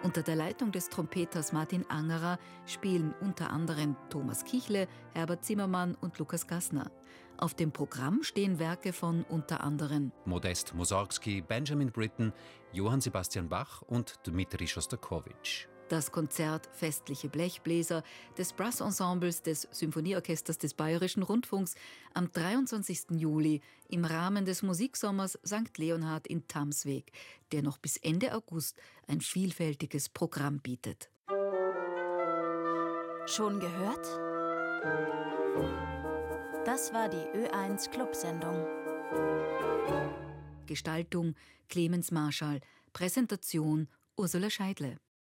Unter der Leitung des Trompeters Martin Angerer spielen unter anderem Thomas Kichle, Herbert Zimmermann und Lukas Gassner. Auf dem Programm stehen Werke von unter anderem Modest Mussorgsky, Benjamin Britten, Johann Sebastian Bach und Dmitri Schostakowitsch. Das Konzert Festliche Blechbläser des Brassensembles des Symphonieorchesters des Bayerischen Rundfunks am 23. Juli im Rahmen des Musiksommers St. Leonhard in Tamsweg, der noch bis Ende August ein vielfältiges Programm bietet. Schon gehört? Das war die Ö1 Clubsendung. Gestaltung Clemens Marschall, Präsentation Ursula Scheidle.